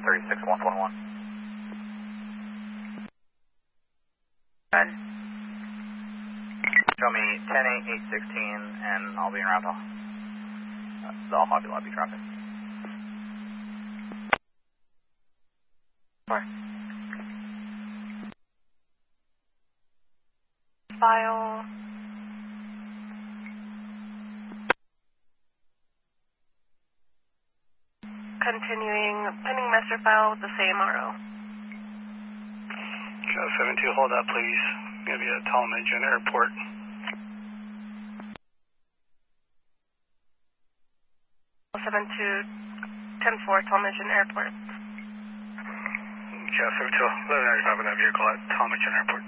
36141. Okay. Show me 10-8-816 and I'll be around the Hobby Lobby traffic. 4. File. Continuing, pending master file with the same RO. 72, hold up please. Going to be at Tallmadge Airport. 72, 10-4, Tallmadge Airport. 72, 1195 with that vehicle at Tallmadge Airport.